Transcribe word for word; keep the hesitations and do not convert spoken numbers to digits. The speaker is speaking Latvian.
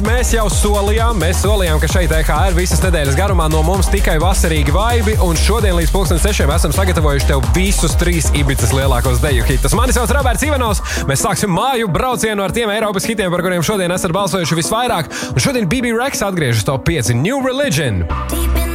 Mēs jau solījām, mēs solījām, ka šeit E H R visas nedēļas garumā no mums tikai vasarīgi vaibi, un šodien līdz pulksten sešiem esam sagatavojuši tev visus trīs Ibicas lielākos deju hitus. Mani sauc Roberts Ivanovs, mēs sāksim māju braucienu ar tiem Eiropas hitiem, par kuriem šodien esat balsojuši visvairāk, un šodien B B Rex atgriežas top pieci New Religion.